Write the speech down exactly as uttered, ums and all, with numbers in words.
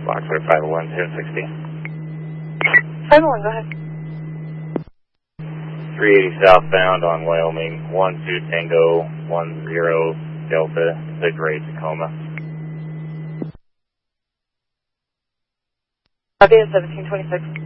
Boxer five oh one, ten sixty. five oh one, go ahead. three eighty southbound on Wyoming, one two Tango, one zero Delta, the Gray Tacoma. Copy, seventeen twenty-six.